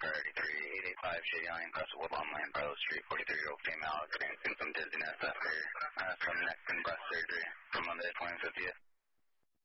priority 3885 Shea Young, across Woodlawn Lane, Barlow Street, 43-year-old female experiencing some dizziness after some neck and breast surgery from Monday, 20th.